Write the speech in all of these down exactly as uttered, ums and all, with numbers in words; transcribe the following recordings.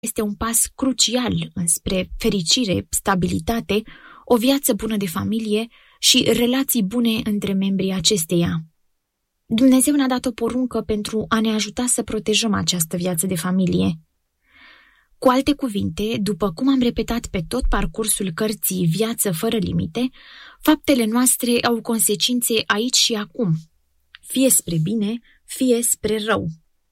este un pas crucial înspre fericire, stabilitate, o viață bună de familie și relații bune între membrii acesteia. Dumnezeu ne-a dat o poruncă pentru a ne ajuta să protejăm această viață de familie. Cu alte cuvinte, după cum am repetat pe tot parcursul cărții Viață fără limite, faptele noastre au consecințe aici și acum, fie spre bine, fie spre rău.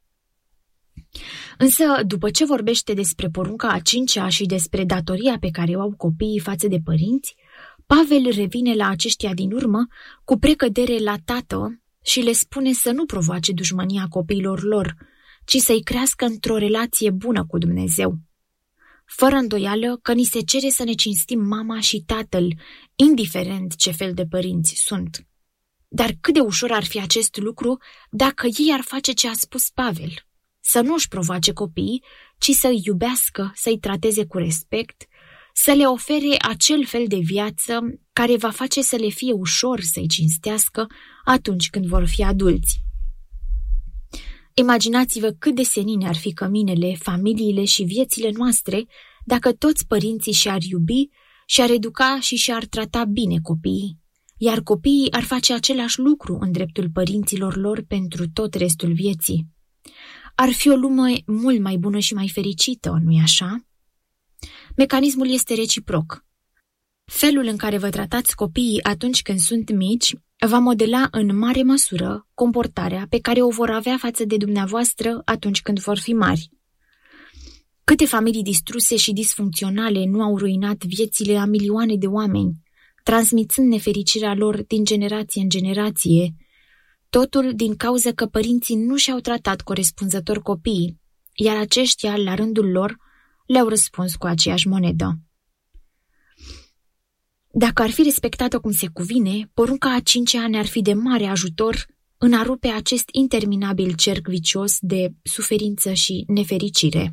Însă, după ce vorbește despre porunca a cincea și despre datoria pe care o au copiii față de părinți, Pavel revine la aceștia din urmă cu precădere la tată și le spune să nu provoace dușmânia copiilor lor, ci să-i crească într-o relație bună cu Dumnezeu. Fără îndoială că ni se cere să ne cinstim mama și tatăl, indiferent ce fel de părinți sunt. Dar cât de ușor ar fi acest lucru dacă ei ar face ce a spus Pavel, să nu își provoace copiii, ci să-i iubească, să-i trateze cu respect, să le ofere acel fel de viață care va face să le fie ușor să-i cinstească atunci când vor fi adulți. Imaginați-vă cât de senine ar fi căminele, familiile și viețile noastre dacă toți părinții și-ar iubi, și-ar educa și și-ar trata bine copiii, iar copiii ar face același lucru în dreptul părinților lor pentru tot restul vieții. Ar fi o lume mult mai bună și mai fericită, nu-i așa? Mecanismul este reciproc. Felul în care vă tratați copiii atunci când sunt mici va modela în mare măsură comportarea pe care o vor avea față de dumneavoastră atunci când vor fi mari. Câte familii distruse și disfuncționale nu au ruinat viețile a milioane de oameni, transmițând nefericirea lor din generație în generație, totul din cauza că părinții nu și-au tratat corespunzător copiii, iar aceștia, la rândul lor, le-au răspuns cu aceeași monedă. Dacă ar fi respectată cum se cuvine, porunca a cincea ne-ar fi de mare ajutor în a rupe acest interminabil cerc vicios de suferință și nefericire.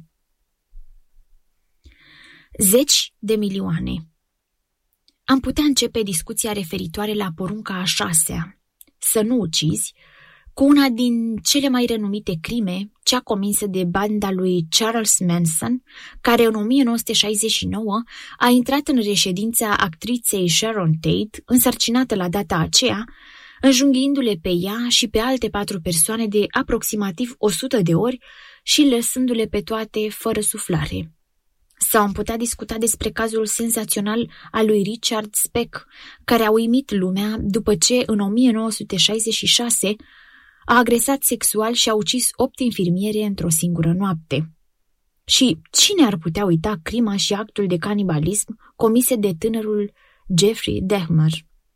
Zeci de milioane. Am putea începe discuția referitoare la porunca a șasea, să nu ucizi, cu una din cele mai renumite crime, cea comisă de banda lui Charles Manson, care în o mie nouă sute șaizeci și nouă a intrat în reședința actriței Sharon Tate, însărcinată la data aceea, înjunghiindu-le pe ea și pe alte patru persoane de aproximativ o sută de ori și lăsându-le pe toate fără suflare. Sau am putea discuta despre cazul senzațional al lui Richard Speck, care a uimit lumea după ce în o mie nouă sute șaizeci și șase a agresat sexual și a ucis opt infirmiere într-o singură noapte. Și cine ar putea uita crima și actul de canibalism comise de tânărul Jeffrey Dahmer?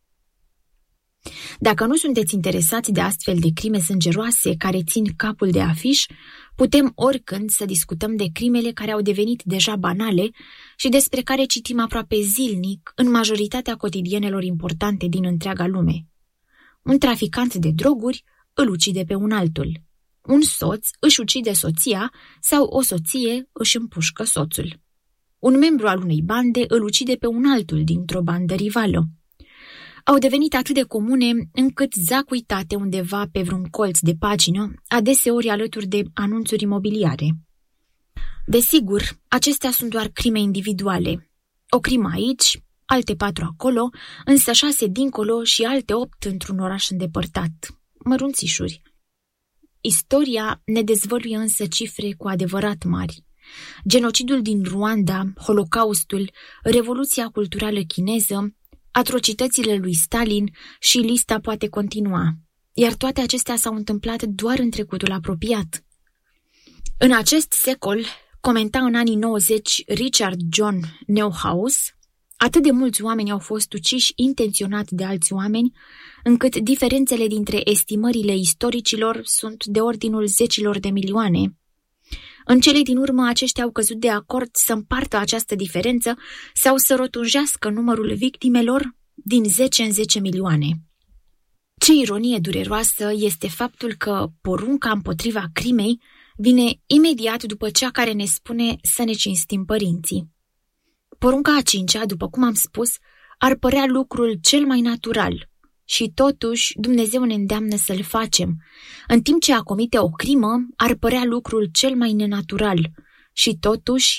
Dacă nu sunteți interesați de astfel de crime sângeroase care țin capul de afiș, putem oricând să discutăm de crimele care au devenit deja banale și despre care citim aproape zilnic în majoritatea cotidienelor importante din întreaga lume. Un traficant de droguri îl ucide pe un altul. Un soț își ucide soția sau o soție își împușcă soțul. Un membru al unei bande îl ucide pe un altul dintr-o bandă rivală. Au devenit atât de comune încât zac uitate undeva pe vreun colț de pagină, adeseori alături de anunțuri imobiliare. Desigur, acestea sunt doar crime individuale. O crimă aici, alte patru acolo, însă șase dincolo și alte opt într-un oraș îndepărtat. Mărunțișuri. Istoria ne dezvăluie însă cifre cu adevărat mari. Genocidul din Rwanda, Holocaustul, Revoluția culturală chineză, atrocitățile lui Stalin și lista poate continua. Iar toate acestea s-au întâmplat doar în trecutul apropiat. În acest secol, comenta în anii nouăzeci Richard John Neuhaus, atât de mulți oameni au fost uciși intenționat de alți oameni, încât diferențele dintre estimările istoricilor sunt de ordinul zecilor de milioane. În cele din urmă, aceștia au căzut de acord să împartă această diferență sau să rotunjească numărul victimelor din zece în zece milioane. Ce ironie dureroasă este faptul că porunca împotriva crimei vine imediat după cea care ne spune să ne cinstim părinții. Porunca a cincea, după cum am spus, ar părea lucrul cel mai natural și totuși Dumnezeu ne îndeamnă să-l facem, în timp ce a comite o crimă ar părea lucrul cel mai nenatural Și totuși,